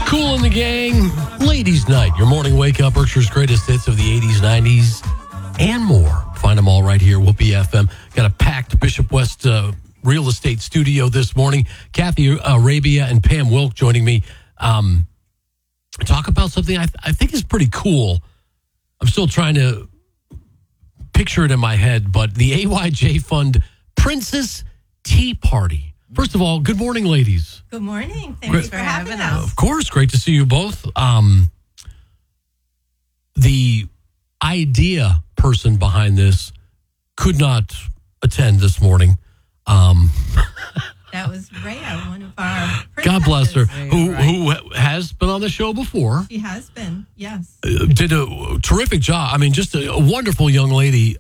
Kool and the Gang, Ladies Night, your morning wake up, Berkshire's greatest hits of the 80s, 90s, and more. Find them all right here, Whoopee FM. Got a packed Bishop West real estate studio this morning. Kathy Arabia and Pam Wilk joining me. Talk about something I think is pretty cool. I'm still trying to picture it in my head, but the AYJ Fund Princess Tea Party. First of all, good morning, ladies. Good morning. Thanks for having us. Of course. Great to see you both. The idea person behind this could not attend this morning. That was Rhea, one of our princesses. God bless her, who has been on the show before. She has been, yes. Did a terrific job. I mean, just a wonderful young lady.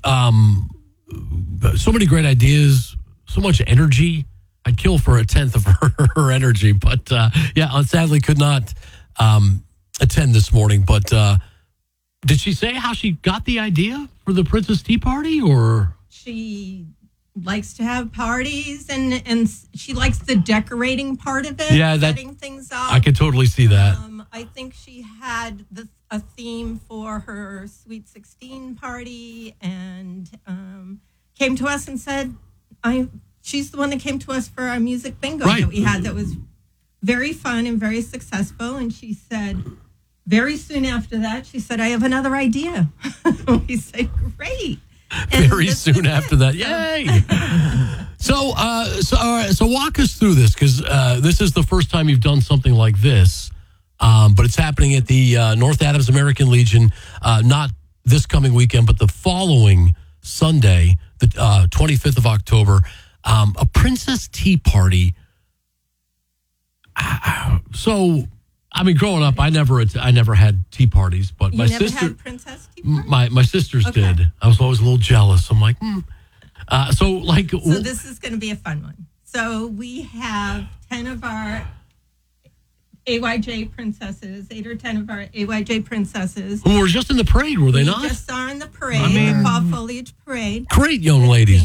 So many great ideas, so much energy. I'd kill for a tenth of her energy, but sadly could not attend this morning. But did she say how she got the idea for the Princess Tea Party, or she likes to have parties and she likes the decorating part of it? Yeah, setting things up. I could totally see that. I think she had a theme for her Sweet 16 party and came to us and said, she's the one that came to us for our music bingo that we had that was very fun and very successful. And she said, very soon after that, she said, I have another idea. We said, great. And very soon after that, yay! So walk us through this, because this is the first time you've done something like this, but it's happening at the North Adams American Legion, not this coming weekend, but the following Sunday, the 25th of October. A Princess Tea Party. So, I mean, growing up, I never had tea parties, but my sister had Princess Tea Party? My sisters did. I was always a little jealous. I'm like, So this is going to be a fun one. So we have 10 of our AYJ princesses, 8 or 10 of our AYJ princesses. Who were just in the parade, were they not? Just saw in the parade, the Fall Foliage Parade. Great young ladies.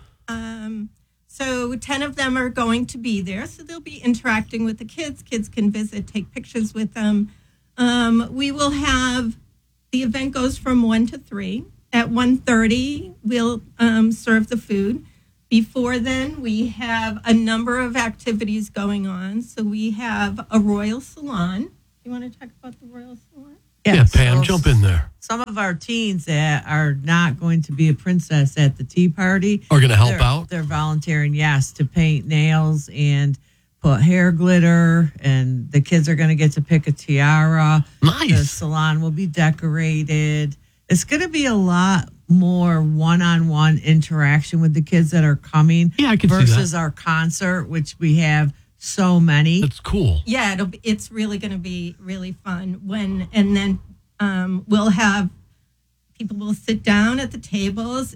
So 10 of them are going to be there. So they'll be interacting with the kids. Kids can visit, take pictures with them. We will have, the event goes from 1 to 3. At 1:30, we'll serve the food. Before then, we have a number of activities going on. So we have a royal salon. You want to talk about the royal salon? Yeah, Pam, jump in there. Some of our teens that are not going to be a princess at the tea party are going to help out. They're volunteering, yes, to paint nails and put hair glitter, and the kids are going to get to pick a tiara. Nice. The salon will be decorated. It's going to be a lot more one-on-one interaction with the kids that are coming. Yeah, I can see that. Versus our concert, which we have so many. That's cool. Yeah, it's really going to be really fun. We'll have people will sit down at the tables